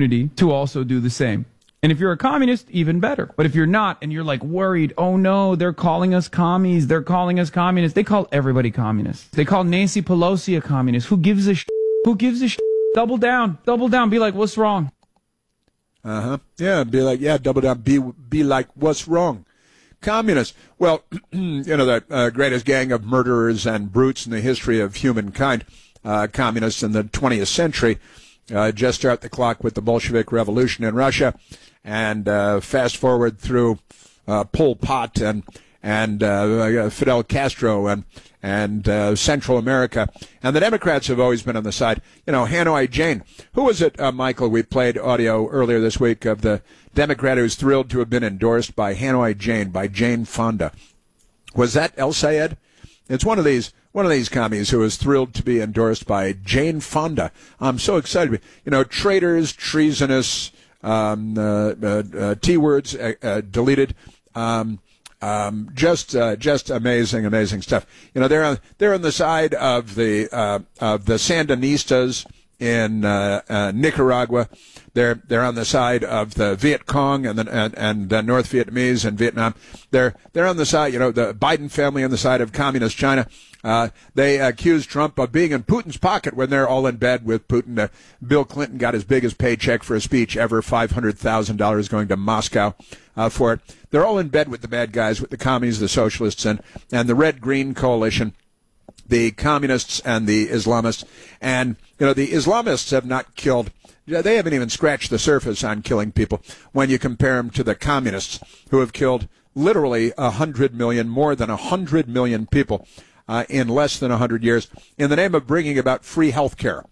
opportunity to also do the same. And if you're a communist, even better. But if you're not, and you're like worried, oh no, they're calling us commies, they're calling us communists. They call everybody communist. They call Nancy Pelosi a communist. Who gives a Who gives a Double down. Be like, what's wrong? Yeah, be like, yeah, double down. Be like, what's wrong? Communists. Well, the greatest gang of murderers and brutes in the history of humankind, communists in the 20th century. Just start the clock with the Bolshevik Revolution in Russia, and fast forward through Pol Pot and Fidel Castro and Central America. And the Democrats have always been on the side. Hanoi Jane. Who was it, Michael? We played audio earlier this week of the Democrat who's thrilled to have been endorsed by Hanoi Jane, by Jane Fonda. Was that El Sayed? It's one of these commies who is thrilled to be endorsed by Jane Fonda. I'm so excited. Traitors, treasonous, T-words deleted. Just amazing stuff. They're on the side of the Sandinistas in Nicaragua. They're on the side of the Viet Cong and the North Vietnamese in Vietnam. They're on the side, the Biden family on the side of communist China. They accuse Trump of being in Putin's pocket when they're all in bed with Putin. Bill Clinton got his biggest paycheck for a speech ever, $500,000 going to Moscow for it. They're all in bed with the bad guys, with the commies, the socialists, and the Red-Green coalition, the communists and the Islamists. And, the Islamists have not killed. They haven't even scratched the surface on killing people when you compare them to the communists, who have killed literally 100 million, more than 100 million people in less than 100 years in the name of bringing about free health care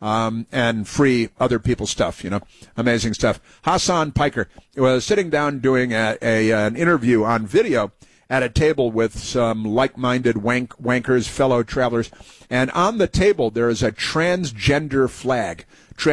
and free other people's stuff, amazing stuff. Hassan Piker was sitting down doing an interview on video at a table with some like-minded wankers, fellow travelers, and on the table there is a transgender flag.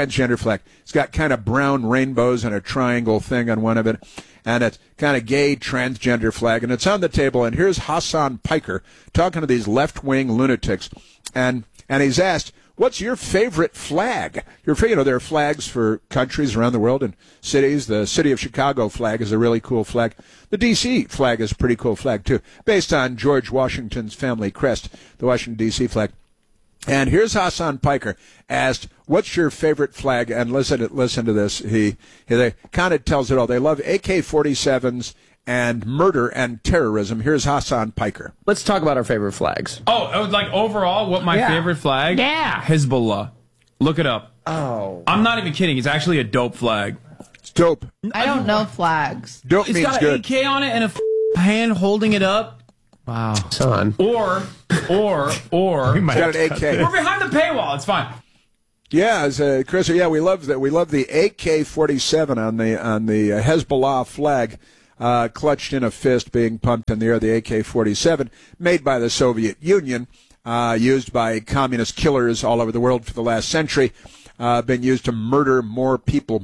It's got kind of brown rainbows and a triangle thing on one of it, and it's kind of gay transgender flag, and it's on the table, and here's Hassan Piker talking to these left-wing lunatics, and he's asked, what's your favorite flag? There are flags for countries around the world and cities. The city of Chicago flag is a really cool flag. The D.C. flag is a pretty cool flag, too, based on George Washington's family crest, the Washington, D.C. flag. And here's Hassan Piker asked, what's your favorite flag? And listen to this. He kind of tells it all. They love AK-47s and murder and terrorism. Here's Hassan Piker. Let's talk about our favorite flags. Oh, like overall, what my favorite flag? Yeah. Hand. Look it up. Oh. I'm not even kidding. It's actually a dope flag. It's dope. I don't know flags. Dope it's means got good. It's got an AK on it and a hand holding it up. Wow. Son. Or. It's got an AK. We're behind the paywall. It's fine. Yeah, Chris. Yeah, we love that. We love the AK-47 on the Hezbollah flag, clutched in a fist, being pumped in the air. The AK-47, made by the Soviet Union, used by communist killers all over the world for the last century. Been used to murder more people,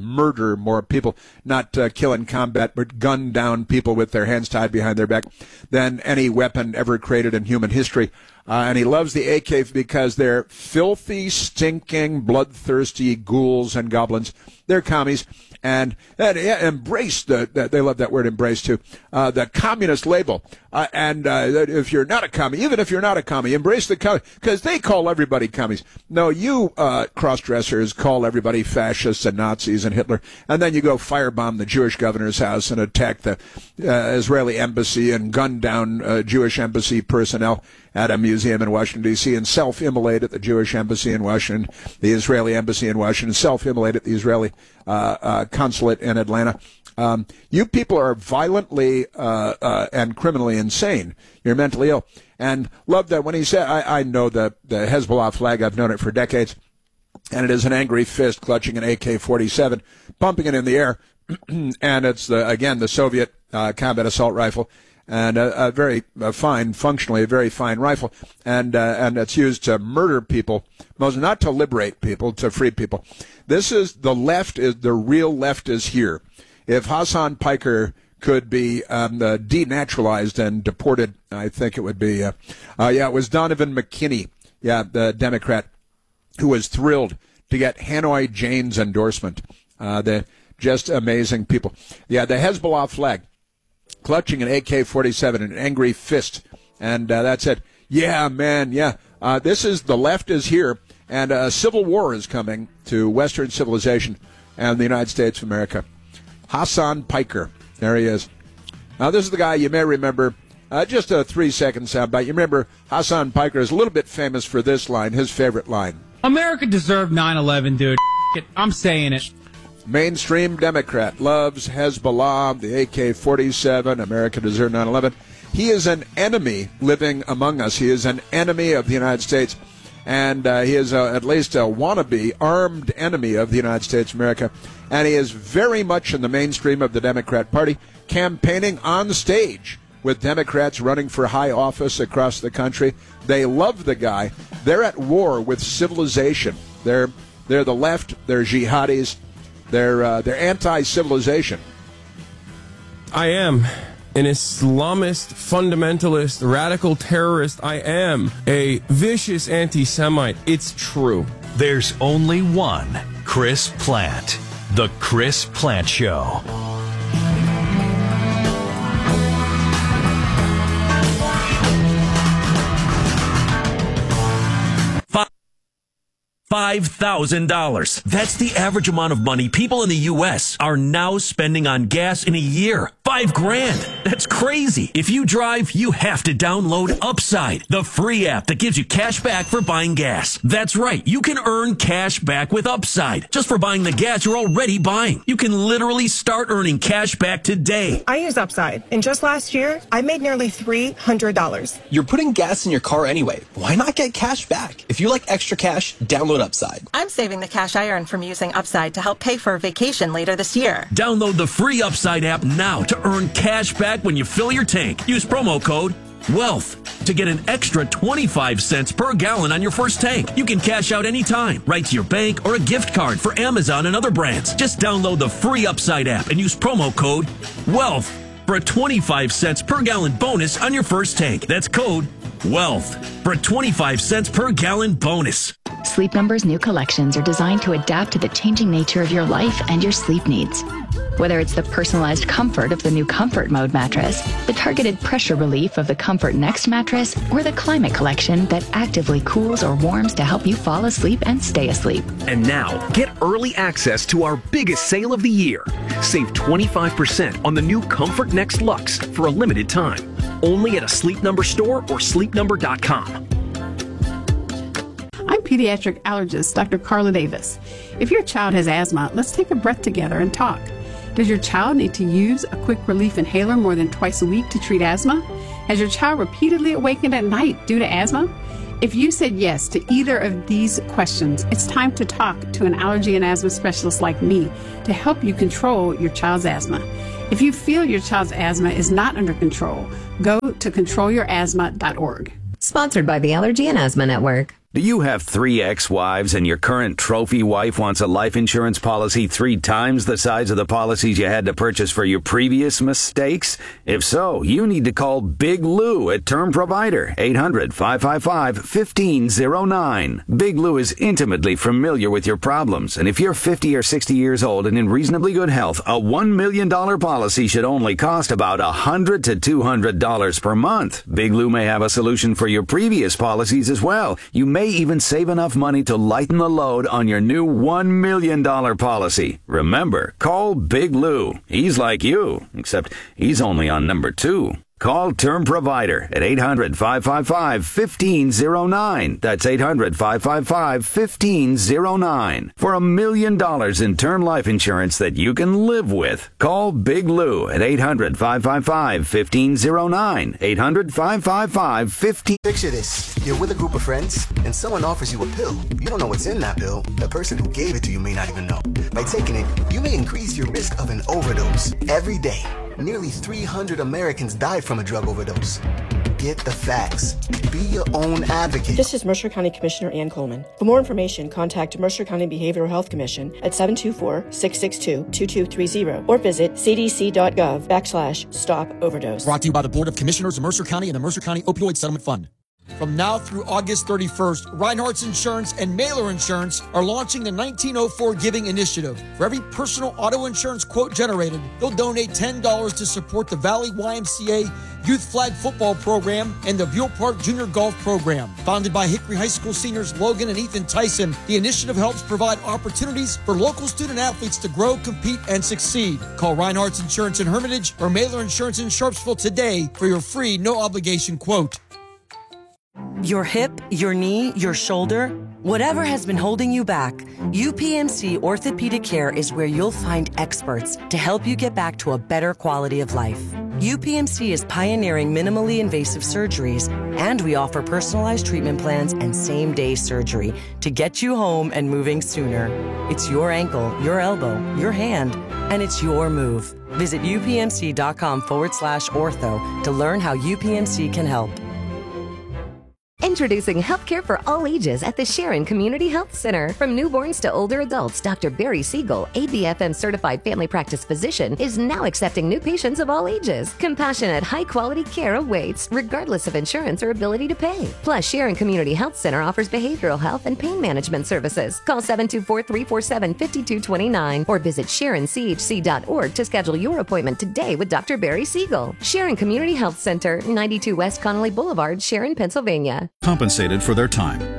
not kill in combat, but gun down people with their hands tied behind their back than any weapon ever created in human history. And he loves the AK because they're filthy, stinking, bloodthirsty ghouls and goblins. They're commies. And embrace they love that word, embrace too, the communist label. If you're not a commie, even if you're not a commie, embrace the commie, because they call everybody commies. No, you cross-dressers call everybody fascists and Nazis and Hitler, and then you go firebomb the Jewish governor's house and attack the Israeli embassy and gun down Jewish embassy personnel at a museum in Washington, D.C., and self-immolate at the Jewish embassy in Washington, the Israeli embassy in Washington, self-immolate at the Israeli consulate in Atlanta. You people are violently and criminally insane. You're mentally ill. And love that when he said, I know the Hezbollah flag, I've known it for decades, and it is an angry fist clutching an AK-47, pumping it in the air, and it's, the Soviet combat assault rifle, and a very fine, functionally a very fine rifle, and it's used to murder people, not to liberate people, to free people. This is the real left is here. If Hassan Piker could be denaturalized and deported, I think it would be, it was Donovan McKinney, the Democrat, who was thrilled to get Hanoi Jane's endorsement They're just amazing people. Yeah, the Hezbollah flag, clutching an AK-47 in an angry fist. And that's it. Yeah, man, yeah. The left is here, and a civil war is coming to Western civilization and the United States of America. Hassan Piker, there he is. Now, this is the guy you may remember, just a 3-second soundbite. You remember Hassan Piker is a little bit famous for this line, his favorite line. America deserved 9/11, dude. I'm saying it. Mainstream Democrat loves Hezbollah, the AK-47, America deserved 9/11. He is an enemy living among us. He is an enemy of the United States, and he is at least a wannabe armed enemy of the United States of America. And he is very much in the mainstream of the Democrat Party, campaigning on stage with Democrats running for high office across the country. They love the guy. They're at war with civilization. They're the left. They're jihadis. They're anti-civilization. I am an Islamist, fundamentalist, radical terrorist. I am a vicious anti-Semite. It's true. There's only one Chris Plante. The Chris Plante Show. $5,000. That's the average amount of money people in the U.S. are now spending on gas in a year. $5,000. That's crazy. If you drive, you have to download Upside, the free app that gives you cash back for buying gas. That's right. You can earn cash back with Upside just for buying the gas you're already buying. You can literally start earning cash back today. I use Upside, and just last year, I made nearly $300. You're putting gas in your car anyway. Why not get cash back? If you like extra cash, download Upside. I'm saving the cash I earn from using Upside to help pay for a vacation later this year. Download the free Upside app now to earn cash back when you fill your tank. Use promo code WEALTH to get an extra 25 cents per gallon on your first tank. You can cash out anytime, right to your bank or a gift card for Amazon and other brands. Just download the free Upside app and use promo code WEALTH for a 25 cents per gallon bonus on your first tank. That's code WEALTH for a 25 cents per gallon bonus. Sleep Number's new collections are designed to adapt to the changing nature of your life and your sleep needs. Whether it's the personalized comfort of the new Comfort Mode mattress, the targeted pressure relief of the Comfort Next mattress, or the Climate Collection that actively cools or warms to help you fall asleep and stay asleep. And now, get early access to our biggest sale of the year. Save 25% on the new Comfort Next Luxe for a limited time. Only at a Sleep Number store or sleepnumber.com. I'm pediatric allergist Dr. Carla Davis. If your child has asthma, let's take a breath together and talk. Does your child need to use a quick relief inhaler more than twice a week to treat asthma? Has your child repeatedly awakened at night due to asthma? If you said yes to either of these questions, it's time to talk to an allergy and asthma specialist like me to help you control your child's asthma. If you feel your child's asthma is not under control, go to controlyourasthma.org. Sponsored by the Allergy and Asthma Network. Do you have 3 ex-wives and your current trophy wife wants a life insurance policy 3 times the size of the policies you had to purchase for your previous mistakes? If so, you need to call Big Lou at Term Provider, 800-555-1509. Big Lou is intimately familiar with your problems, and if you're 50 or 60 years old and in reasonably good health, a $1 million policy should only cost about $100 to $200 per month. Big Lou may have a solution for your previous policies as well. You may even save enough money to lighten the load on your new $1 million policy. Remember, call Big Lou. He's like you, except he's only on number 2. Call Term Provider at 800-555-1509. That's 800-555-1509. For $1 million in term life insurance that you can live with. Call Big Lou at 800-555-1509. 800-555-1509. Picture this. You're with a group of friends, and someone offers you a pill. You don't know what's in that pill. The person who gave it to you may not even know. By taking it, you may increase your risk of an overdose. Every day, nearly 300 Americans died from a drug overdose. Get the facts. Be your own advocate. This is Mercer County Commissioner Ann Coleman. For more information, contact Mercer County Behavioral Health Commission at 724-662-2230 or visit cdc.gov/stop overdose. Brought to you by the Board of Commissioners of Mercer County and the Mercer County Opioid Settlement Fund. From now through August 31st, Reinhardt's Insurance and Mailer Insurance are launching the 1904 Giving Initiative. For every personal auto insurance quote generated, they'll donate $10 to support the Valley YMCA Youth Flag Football Program and the Buell Park Junior Golf Program. Founded by Hickory High School seniors Logan and Ethan Tyson, the initiative helps provide opportunities for local student athletes to grow, compete, and succeed. Call Reinhardt's Insurance in Hermitage or Mailer Insurance in Sharpsville today for your free, no-obligation quote. Your hip, your knee, your shoulder, whatever has been holding you back, UPMC Orthopedic Care is where you'll find experts to help you get back to a better quality of life. UPMC is pioneering minimally invasive surgeries, and we offer personalized treatment plans and same-day surgery to get you home and moving sooner. It's your ankle, your elbow, your hand, and it's your move. Visit upmc.com/ortho to learn how UPMC can help. Introducing healthcare for all ages at the Sharon Community Health Center. From newborns to older adults, Dr. Barry Siegel, ABFM certified family practice physician, is now accepting new patients of all ages. Compassionate, high-quality care awaits, regardless of insurance or ability to pay. Plus, Sharon Community Health Center offers behavioral health and pain management services. Call 724-347-5229 or visit SharonCHC.org to schedule your appointment today with Dr. Barry Siegel. Sharon Community Health Center, 92 West Connolly Boulevard, Sharon, Pennsylvania. Compensated for their time.